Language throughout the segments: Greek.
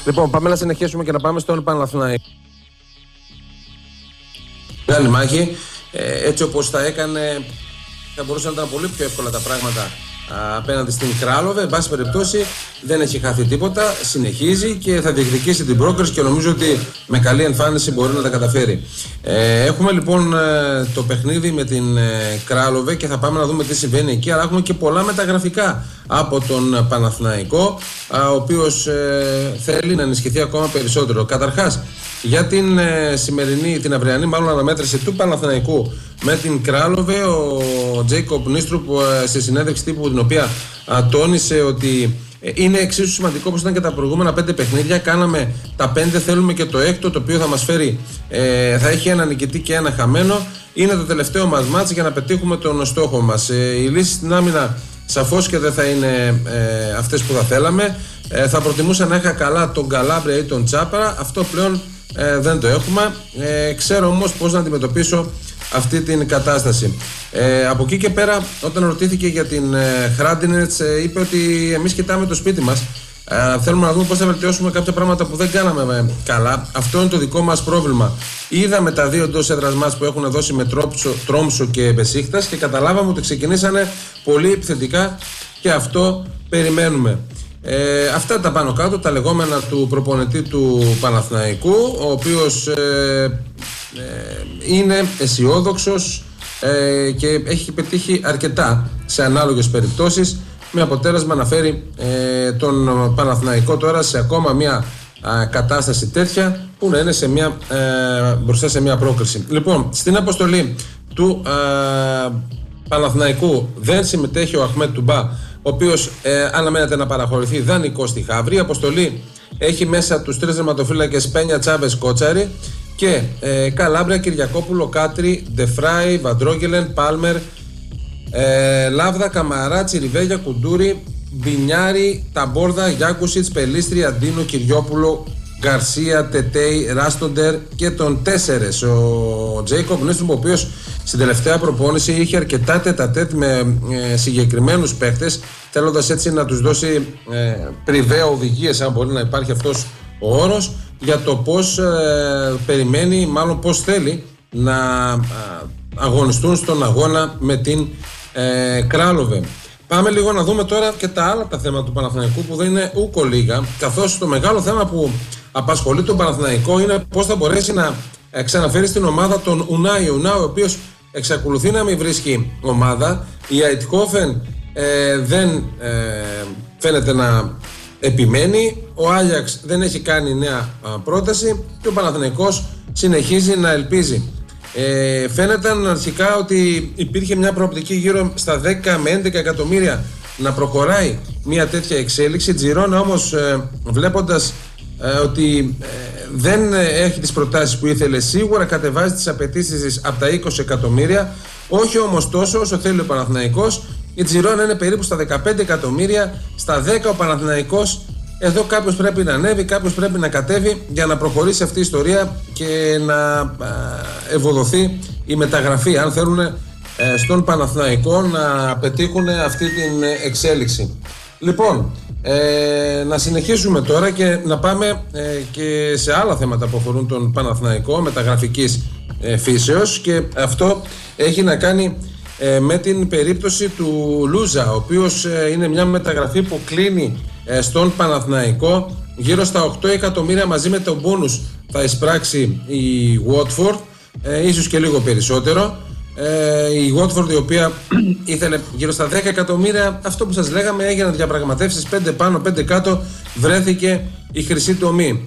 Λοιπόν, πάμε να συνεχίσουμε και να πάμε στον Παναθηναϊκό. Μεγάλη μάχη, έτσι όπως τα έκανε, θα μπορούσαν να ήταν πολύ πιο εύκολα τα πράγματα απέναντι στην Κράλοβε. Εν πάση περιπτώσει δεν έχει χαθεί τίποτα, συνεχίζει και θα διεκδικήσει την πρόκριση και νομίζω ότι με καλή εμφάνιση μπορεί να τα καταφέρει. Έχουμε λοιπόν το παιχνίδι με την Κράλοβε και θα πάμε να δούμε τι συμβαίνει εκεί, αλλά έχουμε και πολλά μεταγραφικά από τον Παναθηναϊκό, ο οποίος θέλει να ενισχυθεί ακόμα περισσότερο. Καταρχάς, για την σημερινή, την αυριανή μάλλον αναμέτρηση του Παναθηναϊκού με την Κράλοβε, ο Τζέικοπ Νίστρουπ στη συνέντευξη τύπου, την οποία τόνισε ότι είναι εξίσου σημαντικό όπως ήταν και τα προηγούμενα 5 παιχνίδια. Κάναμε τα 5, θέλουμε και το 6ο, το οποίο θα μας φέρει, θα έχει ένα νικητή και ένα χαμένο. Είναι το τελευταίο μας μάτς για να πετύχουμε τον στόχο μας. Οι λύσεις στην άμυνα σαφώς και δεν θα είναι αυτές που θα θέλαμε. Θα προτιμούσα να είχα καλά τον Καλάμπρια ή τον Τσάπαρα. Αυτό πλέον δεν το έχουμε. Ξέρω όμως πώς να αντιμετωπίσω αυτή την κατάσταση. Από εκεί και πέρα, όταν ρωτήθηκε για την Hrádinec, είπε ότι εμείς κοιτάμε το σπίτι μας. Θέλουμε να δούμε πώς θα βελτιώσουμε κάποια πράγματα που δεν κάναμε καλά. Αυτό είναι το δικό μας πρόβλημα. Είδαμε τα 2 εντός έδρας μας που έχουν δώσει με Τρόμσο και Μπεσίκτας και καταλάβαμε ότι ξεκινήσανε πολύ επιθετικά και αυτό περιμένουμε. Αυτά τα πάνω κάτω, τα λεγόμενα του προπονητή του Παναθηναϊκού, ο οποίος είναι αισιόδοξος και έχει πετύχει αρκετά σε ανάλογες περιπτώσεις, με αποτέλεσμα να φέρει τον Παναθηναϊκό τώρα σε ακόμα μια κατάσταση τέτοια που να είναι μπροστά σε μια πρόκριση. Λοιπόν, στην αποστολή του Παναθηναϊκού δεν συμμετέχει ο Αχμέτ Τουμπά, ο οποίος αναμένεται να παραχωρηθεί δανεικός στη Χαύρη. Η αποστολή έχει μέσα τους 3 δερματοφύλακες Πένια, Τσάβες, Κότσαρη και Καλάμπρια, Κυριακόπουλο, Κάτρι, Ντεφράι, Βαντρόγγελεν, Πάλμερ, Λάβδα, Καμαρά, Τσιριβέγια, Κουντούρι, Μπινιάρη, Ταμπόρδα, Γιάκουσιτς, Πελίστρη, Αντίνο, Κυριόπουλο, Γκαρσία, Τετέι, Ράστοντερ και τον 4. Ο Τζέικοπ Νίστρουπ, ο οποίος στην τελευταία προπόνηση είχε αρκετά τετατέτ με συγκεκριμένους παίχτες, θέλοντας έτσι να τους δώσει πριβαία οδηγίες, αν μπορεί να υπάρχει αυτός ο όρος, για το πώς περιμένει, μάλλον πώς θέλει να αγωνιστούν στον αγώνα με την Κράλοβε. Πάμε λίγο να δούμε τώρα και τα άλλα τα θέματα του Παναθηναϊκού που δεν είναι ούκο λίγα, καθώς το μεγάλο θέμα που απασχολεί τον Παναθηναϊκό είναι πώς θα μπορέσει να ξαναφέρει στην ομάδα τον Ουνάι, ο οποίος εξακολουθεί να μην βρίσκει ομάδα. Η Αιτχόφεν δεν φαίνεται να επιμένει, ο Άγιαξ δεν έχει κάνει νέα πρόταση και ο Παναθηναϊκός συνεχίζει να ελπίζει. Φαίνεται αρχικά ότι υπήρχε μια προοπτική γύρω στα 10 με 11 εκατομμύρια να προχωράει μια τέτοια εξέλιξη. Τζιρόνα όμως, βλέποντας ότι δεν έχει τις προτάσεις που ήθελε, σίγουρα κατεβάζει τις απαιτήσεις της από τα 20 εκατομμύρια, όχι όμως τόσο όσο θέλει ο Παναθηναϊκός. Η Τζιρόνα είναι περίπου στα 15 εκατομμύρια, στα 10 ο Παναθηναϊκός. Εδώ κάποιος πρέπει να ανέβει, κάποιος πρέπει να κατέβει για να προχωρήσει αυτή η ιστορία και να ευοδοθεί η μεταγραφή, αν θέλουν στον Παναθηναϊκό να πετύχουν αυτή την εξέλιξη. Λοιπόν, να συνεχίσουμε τώρα και να πάμε και σε άλλα θέματα που αφορούν τον Παναθηναϊκό μεταγραφικής φύσεως, και αυτό έχει να κάνει με την περίπτωση του Λούζα, ο οποίος είναι μια μεταγραφή που κλείνει στον Παναθηναϊκό. Γύρω στα 8 εκατομμύρια μαζί με τον μπόνους θα εισπράξει η Watford, ίσως και λίγο περισσότερο. Η Watford, η οποία ήθελε γύρω στα 10 εκατομμύρια, αυτό που σας λέγαμε, έγιναν διαπραγματεύσεις 5 πάνω 5 κάτω, βρέθηκε η χρυσή τομή.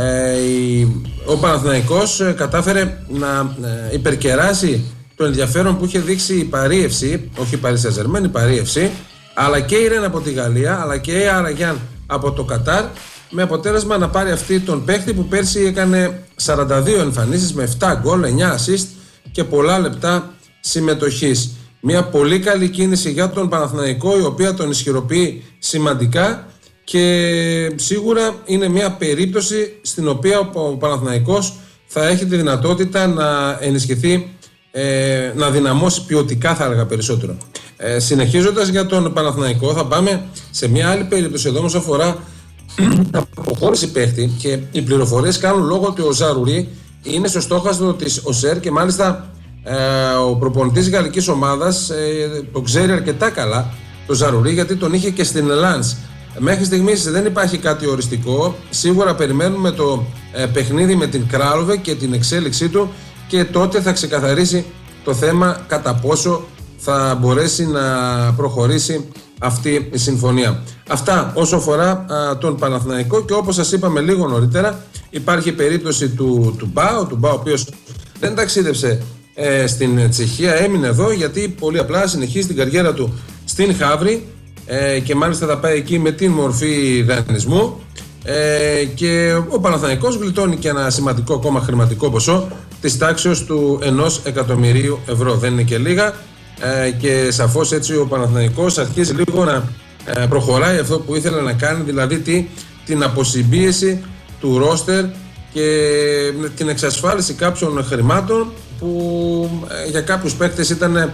Ο Παναθηναϊκός κατάφερε να υπερκεράσει το ενδιαφέρον που είχε δείξει η Paris FC, όχι η Paris Saint-Germain, η Paris FC, αλλά και η Ρεν από τη Γαλλία, αλλά και η Αραγιάν από το Κατάρ, με αποτέλεσμα να πάρει αυτή τον παίχτη που πέρσι έκανε 42 εμφανίσεις με 7 γκολ, 9 assist και πολλά λεπτά συμμετοχής. Μια πολύ καλή κίνηση για τον Παναθηναϊκό, η οποία τον ισχυροποιεί σημαντικά και σίγουρα είναι μια περίπτωση στην οποία ο Παναθηναϊκός θα έχει τη δυνατότητα να ενισχυθεί, να δυναμώσει ποιοτικά, θα έλεγα περισσότερο. Συνεχίζοντας για τον Παναθηναϊκό, θα πάμε σε μια άλλη περίπτωση. Εδώ όμως αφορά αποχώρηση παίχτη και οι πληροφορίες κάνουν λόγο ότι ο Ζαρουρί είναι στο στόχαστρο της ΟΣΕΡ και μάλιστα ο προπονητής γαλλικής ομάδας το ξέρει αρκετά καλά το Ζαρουρί, γιατί τον είχε και στην Λανς. Μέχρι στιγμής δεν υπάρχει κάτι οριστικό. Σίγουρα περιμένουμε το παιχνίδι με την Κράλοβε και την εξέλιξή του και τότε θα ξεκαθαρίσει το θέμα κατά πόσο θα μπορέσει να προχωρήσει αυτή η συμφωνία. Αυτά όσο αφορά τον Παναθηναϊκό, και όπως σας είπαμε λίγο νωρίτερα, υπάρχει περίπτωση του Μπα, ο οποίος δεν ταξίδευσε στην Τσεχία, έμεινε εδώ γιατί πολύ απλά συνεχίζει την καριέρα του στην Χαύρη και μάλιστα θα πάει εκεί με την μορφή δανεισμού και ο Παναθηναϊκός γλιτώνει και ένα σημαντικό ακόμα χρηματικό ποσό της τάξεως του 1 εκατομμυρίου ευρώ. Δεν είναι και λίγα και σαφώς έτσι ο Παναθηναϊκός αρχίζει λίγο να προχωράει αυτό που ήθελε να κάνει, δηλαδή την αποσυμπίεση του ρόστερ και την εξασφάλιση κάποιων χρημάτων που για κάποιους παίκτες ήταν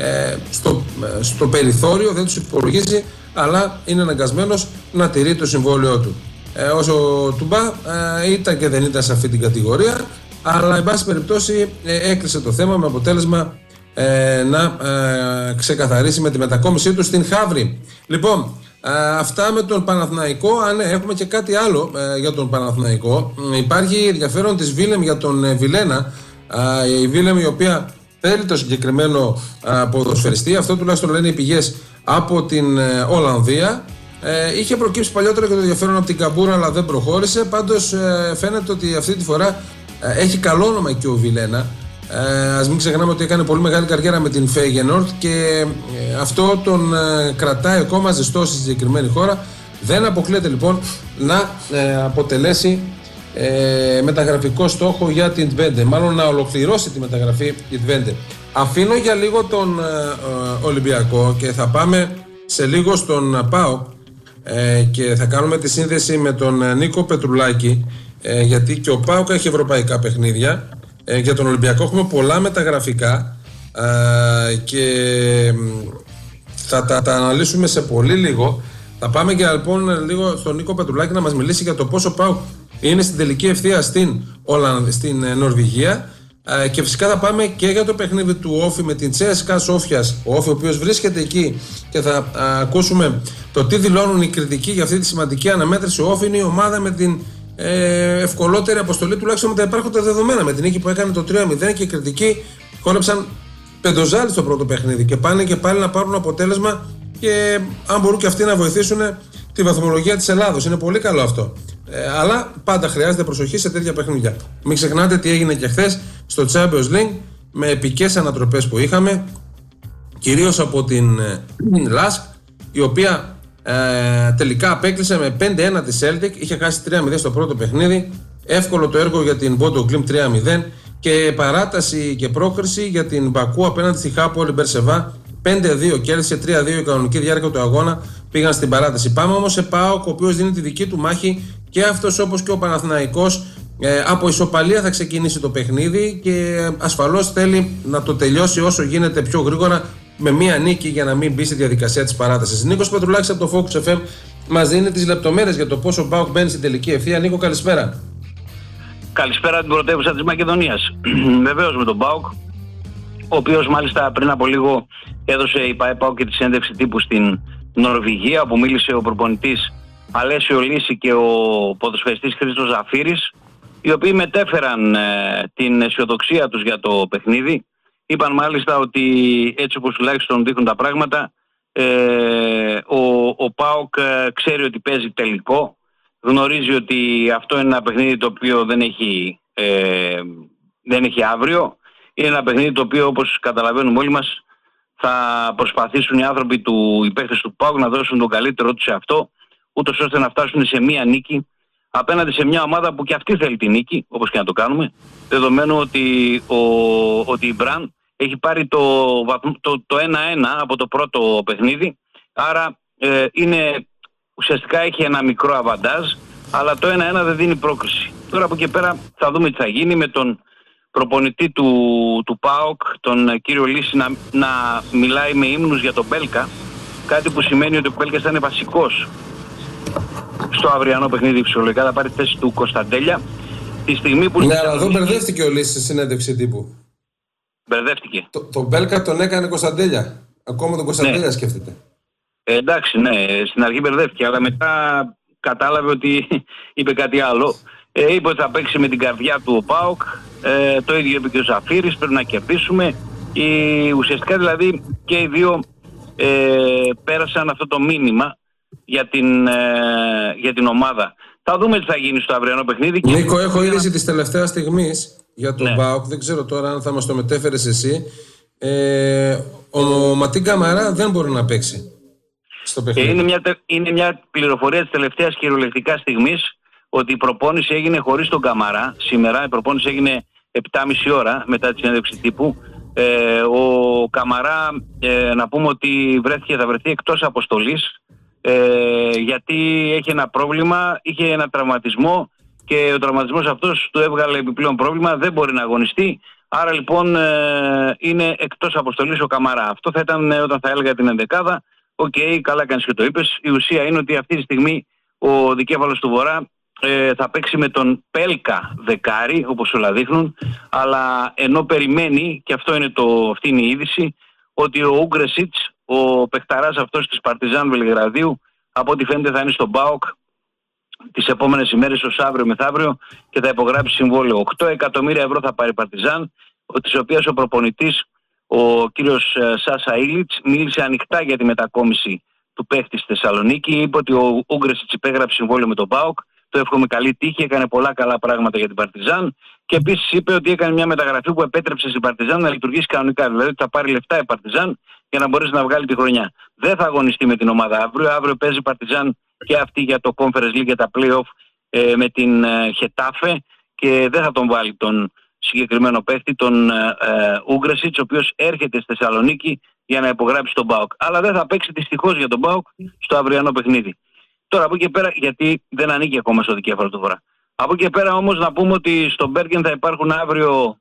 στο περιθώριο, δεν τους υπολογίζει, αλλά είναι αναγκασμένος να τηρεί το συμβόλαιό του. Όσο Τουμπά ήταν και δεν ήταν σε αυτή την κατηγορία, αλλά εν πάση περιπτώσει έκλεισε το θέμα με αποτέλεσμα να ξεκαθαρίσει με τη μετακόμισή του στην Χαύρη. Λοιπόν, αυτά με τον Παναθηναϊκό. Έχουμε και κάτι άλλο για τον Παναθηναϊκό. Υπάρχει ενδιαφέρον της Βίλεμ για τον Βιλένα. Η Βίλεμ, η οποία θέλει το συγκεκριμένο ποδοσφαιριστή, αυτό τουλάχιστον λένε οι πηγές από την Ολλανδία. Είχε προκύψει παλιότερα και το ενδιαφέρον από την Καμπούρα, αλλά δεν προχώρησε. Πάντως φαίνεται ότι αυτή τη φορά έχει καλό όνομα και ο Βιλένα. Ας μην ξεχνάμε ότι έκανε πολύ μεγάλη καριέρα με την Φέγενορντ και αυτό τον κρατάει ακόμα ζεστό στη συγκεκριμένη χώρα. Δεν αποκλείεται λοιπόν να αποτελέσει μεταγραφικό στόχο για την Τβέντε, μάλλον να ολοκληρώσει τη μεταγραφή η Τβέντε. Αφήνω για λίγο τον Ολυμπιακό και θα πάμε σε λίγο στον ΠΑΟΚ και θα κάνουμε τη σύνδεση με τον Νίκο Πετρουλάκη, γιατί και ο ΠΑΟΚ έχει ευρωπαϊκά παιχνίδια. Για τον Ολυμπιακό έχουμε πολλά μεταγραφικά και θα τα αναλύσουμε σε πολύ λίγο. Θα πάμε και λοιπόν λίγο στον Νίκο Πετρουλάκη να μας μιλήσει για το πόσο ΠΑΟΚ είναι στην τελική ευθεία στην Νορβηγία, και φυσικά θα πάμε και για το παιχνίδι του Όφη με την CSKA Σόφιας, ο Όφη ο οποίος βρίσκεται εκεί, και θα ακούσουμε το τι δηλώνουν οι κριτικοί για αυτή τη σημαντική αναμέτρηση. Ο Όφη είναι η ομάδα με την ευκολότερη αποστολή, τουλάχιστον με τα υπάρχοντα δεδομένα, με την νίκη που έκανε το 3-0, και οι κριτικοί χόρεψαν πεντοζάλι στο πρώτο παιχνίδι και πάνε και πάλι να πάρουν αποτέλεσμα και αν μπορούν και αυτοί να βοηθήσουν τη βαθμολογία της Ελλάδος. Είναι πολύ καλό αυτό. Αλλά πάντα χρειάζεται προσοχή σε τέτοια παιχνίδια. Μην ξεχνάτε τι έγινε και χθες στο Champions League με επικές ανατροπές που είχαμε, κυρίως από την Lask, η οποία τελικά απέκλεισε με 5-1 τη Celtic. Είχε χάσει 3-0 στο πρώτο παιχνίδι. Εύκολο το έργο για την Bodo Glimt 3-0 και παράταση και πρόκριση για την Μπακού απέναντι στη Hapoel Beersheva 5-2. Κέρδισε 3-2 η κανονική διάρκεια του αγώνα. Πήγαν στην παράταση. Πάμε όμως σε ΠΑΟΚ, ο οποίος δίνει τη δική του μάχη, και αυτός όπως και ο Παναθηναϊκός από ισοπαλία θα ξεκινήσει το παιχνίδι και ασφαλώς θέλει να το τελειώσει όσο γίνεται πιο γρήγορα με μία νίκη για να μην μπει στη διαδικασία της παράτασης. Νίκος Πετρουλάκης από το Focus FM μας δίνει τις λεπτομέρειες για το πόσο ο ΠΑΟΚ μπαίνει στην τελική ευθεία. Νίκο, καλησπέρα. Καλησπέρα την πρωτεύουσα της Μακεδονίας. Βεβαίως με τον ΠΑΟΚ, ο οποίος μάλιστα πριν από λίγο έδωσε η ΠΑΟΚ και τη συνέντευξη τύπου στην Νορβηγία, όπου μίλησε ο προπονητής Αλέσιο Λύση και ο ποδοσφαιριστής Χρήστος Ζαφύρης, οι οποίοι μετέφεραν την αισιοδοξία τους για το παιχνίδι. Είπαν μάλιστα ότι έτσι όπως τουλάχιστον δείχνουν τα πράγματα, ο ΠΑΟΚ ξέρει ότι παίζει τελικό, γνωρίζει ότι αυτό είναι ένα παιχνίδι το οποίο δεν έχει αύριο. Είναι ένα παιχνίδι το οποίο, όπως καταλαβαίνουμε όλοι μας, θα προσπαθήσουν οι άνθρωποι οι παίκτες του ΠΑΟΚ να δώσουν τον καλύτερό τους σε αυτό, ούτως ώστε να φτάσουν σε μία νίκη απέναντι σε μια ομάδα που και αυτή θέλει τη νίκη, όπως και να το κάνουμε, δεδομένου ότι η Μπραν έχει πάρει το 1-1 από το πρώτο παιχνίδι, άρα ουσιαστικά έχει ένα μικρό αβαντάζ, αλλά το 1-1 δεν δίνει πρόκριση. Τώρα από εκεί πέρα θα δούμε τι θα γίνει με τον προπονητή του ΠΑΟΚ, τον κύριο Λύση, να μιλάει με ύμνους για τον Μπέλκα, κάτι που σημαίνει ότι ο Μπέλκας θα είναι βασικός στο αυριανό παιχνίδι φυσιολογικά. Θα πάρει θέση του Κωνσταντέλια. Τη στιγμή που. Ναι, αλλά εδώ μπερδεύτηκε ο Λύσης στη συνέντευξη τύπου. Μπερδεύτηκε. Το Μπέλκα τον έκανε Κωνσταντέλια. Ακόμα τον Κωνσταντέλια σκέφτεται. Εντάξει, ναι, στην αρχή μπερδεύτηκε, αλλά μετά κατάλαβε ότι είπε κάτι άλλο. Είπε ότι θα παίξει με την καρδιά του ο ΠΑΟΚ. Το ίδιο είπε και ο Ζαφύρης, πρέπει να κερδίσουμε. Ουσιαστικά δηλαδή και οι δύο πέρασαν αυτό το μήνυμα για την ομάδα. Θα δούμε τι θα γίνει στο αυριανό παιχνίδι. Νίκο, έχω είδηση της τελευταίας στιγμής για τον ΠΑΟΚ. Δεν ξέρω τώρα αν θα μας το μετέφερες εσύ. Ο Ματίν Καμαρά δεν μπορεί να παίξει στο παιχνίδι. Είναι μια πληροφορία της τελευταίας κυριολεκτικά στιγμής ότι η προπόνηση έγινε χωρίς τον Καμαρά. Σήμερα η προπόνηση έγινε 7,5 ώρα μετά τη συνέντευξη τύπου. Ο Καμαρά, να πούμε ότι θα βρεθεί εκτός αποστολής, γιατί έχει ένα πρόβλημα, είχε ένα τραυματισμό και ο τραυματισμός αυτός του έβγαλε επιπλέον πρόβλημα, δεν μπορεί να αγωνιστεί. Άρα λοιπόν είναι εκτός αποστολής ο Καμαρά. Αυτό θα ήταν όταν θα έλεγα την ενδεκάδα. Οκ, καλά κάνεις και το είπες. Η ουσία είναι ότι αυτή τη στιγμή ο δικέφαλος του Βορρά θα παίξει με τον Πέλκα δεκάρι, όπως όλα δείχνουν, αλλά ενώ περιμένει, και αυτή είναι η είδηση, ότι ο Ούγκρεσιτς, ο παιχταράς αυτός της Παρτιζάν Βελιγραδίου, από ό,τι φαίνεται θα είναι στον ΠΑΟΚ τις επόμενες ημέρες, ως αύριο μεθαύριο, και θα υπογράψει συμβόλαιο. 8 εκατομμύρια ευρώ θα πάρει η Παρτιζάν, της οποίας ο προπονητής, ο κύριος Σάσα Ήλιτς, μίλησε ανοιχτά για τη μετακόμιση του παίχτη στη Θεσσαλονίκη. Είπε ότι ο Ούγκρεσιτς υπέγραψε συμβόλαιο με τον ΠΑΟΚ. Το εύχομαι καλή τύχη, έκανε πολλά καλά πράγματα για την Παρτιζάν, και επίσης είπε ότι έκανε μια μεταγραφή που επέτρεψε στην Παρτιζάν να λειτουργήσει κανονικά. Δηλαδή ότι θα πάρει λεφτά η Παρτιζάν για να μπορέσει να βγάλει τη χρονιά. Δεν θα αγωνιστεί με την ομάδα αύριο. Αύριο παίζει η Παρτιζάν και αυτή για το Conference League, για τα play-off με την Χετάφε, και δεν θα τον βάλει τον συγκεκριμένο παίχτη, τον Ούγκρεσιτς, ο οποίος έρχεται στη Θεσσαλονίκη για να υπογράψει τον ΠΑΟΚ. Αλλά δεν θα παίξει δυστυχώς για τον ΠΑΟΚ στο αυριανό παιχνίδι. Τώρα από εκεί πέρα, γιατί δεν ανήκει ακόμα στο δικέφαλο του Βορρά. Από εκεί πέρα όμως να πούμε ότι στο Μπέργκεν θα υπάρχουν αύριο,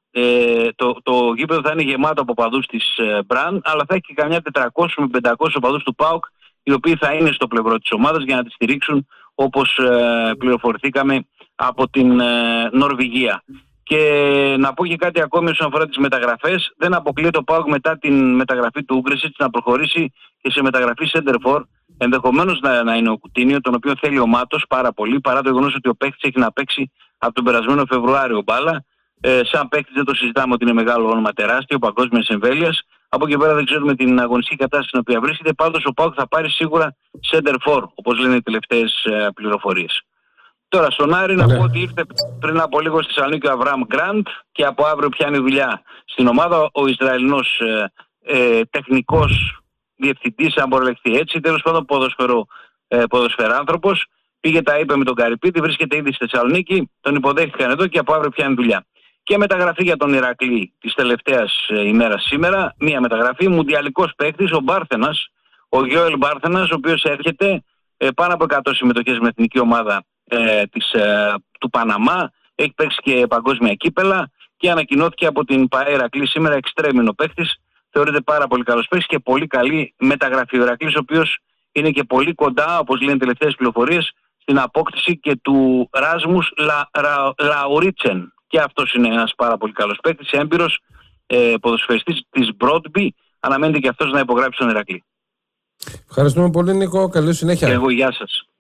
το γήπεδο θα είναι γεμάτο από οπαδούς της Μπραν, αλλά θα έχει και καμιά 400 με 500 οπαδούς του ΠΑΟΚ, οι οποίοι θα είναι στο πλευρό της ομάδας για να τη στηρίξουν, όπως πληροφορηθήκαμε από την Νορβηγία. Και να πω και κάτι ακόμη όσον αφορά τις μεταγραφές. Δεν αποκλείεται ο ΠΑΟΚ μετά την μεταγραφή του Ούγκρεσιτς να προχωρήσει και σε μεταγραφή center for. Ενδεχομένως να είναι ο Κουτίνιο, τον οποίο θέλει ο Μάτος πάρα πολύ, παρά το γεγονός ότι ο παίκτης έχει να παίξει από τον περασμένο Φεβρουάριο μπάλα. Σαν παίκτης δεν το συζητάμε ότι είναι μεγάλο όνομα, τεράστιο, παγκόσμιας εμβέλειας. Από εκεί πέρα δεν ξέρουμε την αγωνιστική κατάσταση στην οποία βρίσκεται. Πάντως ο ΠΑΟΚ θα πάρει σίγουρα center for, όπως λένε οι τελευταίες πληροφορίες. Τώρα στον Άρη να πω ότι ήρθε πριν από λίγο στη Θεσσαλονίκη ο Αβραάμ Γκραντ και από αύριο πιάνει δουλειά στην ομάδα ο Ισραηλινός τεχνικός διευθυντής, αν μπορεί να λεχθεί έτσι, τέλος πάντων ποδοσφαιράνθρωπος. Πήγε, τα είπε με τον Καρυπίτη, βρίσκεται ήδη στη Θεσσαλονίκη, τον υποδέχτηκαν εδώ και από αύριο πιάνει δουλειά. Και μεταγραφή για τον Ηρακλή της τελευταίας ημέρας σήμερα, μία μεταγραφή, μουντιαλικός παίκτης, ο Μπάρθενας, ο Γιώελ Μπάρθενας, ο οποίος έρχεται πάνω από 100 συμμετοχές με εθνική ομάδα του Παναμά, έχει παίξει και παγκόσμια κύπελα και ανακοινώθηκε από την ΠΑΕ Ηρακλή σήμερα, εξτρέμινο παίκτης. Θεωρείται πάρα πολύ καλός παίκτης και πολύ καλή μεταγραφή. Ο Ηρακλής, ο οποίος είναι και πολύ κοντά, όπως λένε τελευταίες πληροφορίες, στην απόκτηση και του Ράσμους Λαουρίτσεν. Και αυτός είναι ένας πάρα πολύ καλός παίκτης, έμπειρος ποδοσφαιριστής της Μπρόντμπι. Αναμένεται και αυτός να υπογράψει τον Ηρακλή. Ευχαριστούμε πολύ, Νίκο. Καλή συνέχεια. Εγώ, γεια σας.